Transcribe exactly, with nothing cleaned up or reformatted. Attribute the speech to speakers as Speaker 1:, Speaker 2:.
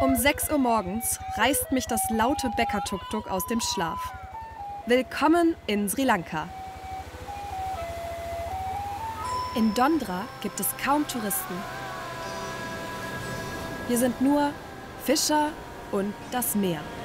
Speaker 1: Um sechs Uhr morgens reißt mich das laute Bäcker-Tuk-Tuk aus dem Schlaf. Willkommen in Sri Lanka. In Dondra gibt es kaum Touristen. Hier sind nur Fischer und das Meer.